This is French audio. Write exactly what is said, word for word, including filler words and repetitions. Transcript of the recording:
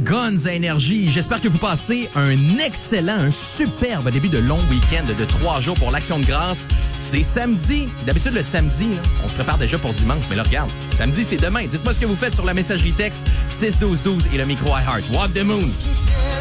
Guns à Énergie. J'espère que vous passez un excellent, un superbe début de long week-end de trois jours pour l'Action de grâce. C'est samedi. D'habitude, le samedi, là, on se prépare déjà pour dimanche. Mais là, regarde, samedi, c'est demain. Dites-moi ce que vous faites sur la messagerie texte six douze douze et le micro iHeart. Walk the Moon.